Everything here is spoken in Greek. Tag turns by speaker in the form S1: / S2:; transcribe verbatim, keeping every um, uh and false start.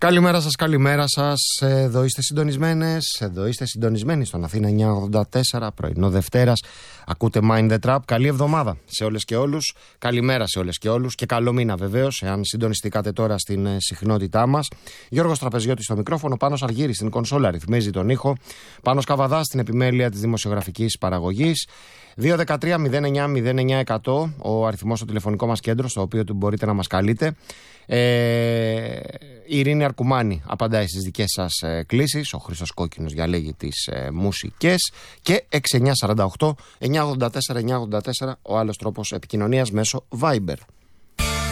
S1: Καλημέρα σας, καλημέρα σας. Εδώ είστε συντονισμένες, εδώ είστε συντονισμένοι στον Αθήνα εννιακόσια ογδόντα τέσσερα, πρωινό Δευτέρας. Ακούτε Mind the Trap. Καλή εβδομάδα σε όλες και όλους. Καλημέρα σε όλες και όλους και καλό μήνα βεβαίως, εάν συντονιστήκατε τώρα στην συχνότητά μας. Γιώργος Τραπεζιώτης στο μικρόφωνο, Πάνος Αργύρης στην κονσόλα, ρυθμίζει τον ήχο. Πάνος Καβαδάς στην επιμέλεια της δημοσιογραφικής παραγωγής. δύο ένα τρία μηδέν εννιά μηδέν εννιά εκατό ο αριθμός στο τηλεφωνικό μας κέντρο, στο οποίο μπορείτε να μας καλείτε. Ε, η Ειρήνη Αρκουμάνη απαντάει στις δικές σας ε, κλήσεις. Ο Χρήστος Κόκκινος διαλέγει τις ε, μουσικές. Και έξι εννιά τέσσερα οκτώ εννιακόσια ογδόντα τέσσερα εννιακόσια ογδόντα τέσσερα ο άλλος τρόπος επικοινωνίας μέσω Viber.